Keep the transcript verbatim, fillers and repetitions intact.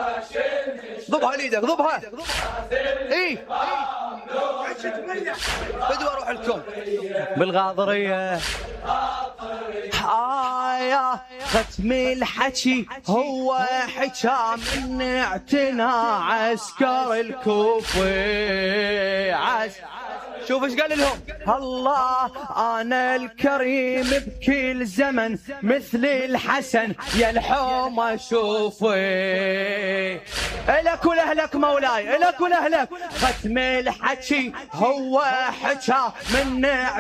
ضبها على ايدك، ضبها. اي بدو اروح لكم بالغاضريه. آية ختم الحكي هو حكى من اعتنى عسكر الكوفي. عس شوف ايش قال لهم. الله انا الكريم بكل زمن مثل الحسن يا الحومه شوفي. الك ولاهلك مولاي، الك ولاهلك. ختم الحكي هو حكى من